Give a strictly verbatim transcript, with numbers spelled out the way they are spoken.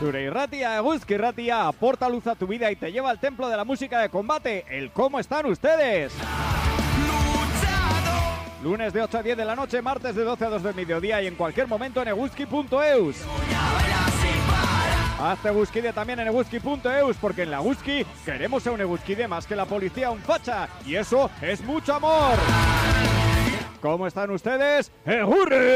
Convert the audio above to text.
Zure irratia, Eguzki Irratia, aporta luz a tu vida y te lleva al templo de la música de combate, el ¿Cómo están ustedes? Lunes de ocho a diez de la noche, martes de doce a dos del mediodía y en cualquier momento en eguzki punto eus. Hazte Eguzkide también en eguzki punto eus, porque en la Eguzki queremos a un Eguzkide más que la policía un facha, y eso es mucho amor. ¿Cómo están ustedes? ¡Egurre!